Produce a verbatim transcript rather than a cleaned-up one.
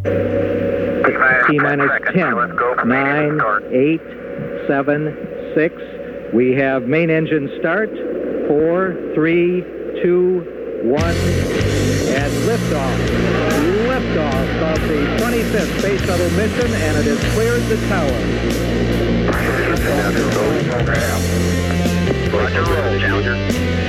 T-minus ten, nine, eight, seven, six. We have main engine start. Four, three, two, one, and liftoff. Liftoff of the twenty-fifth Space Shuttle mission, and it has cleared the tower. Roger, roll, Challenger.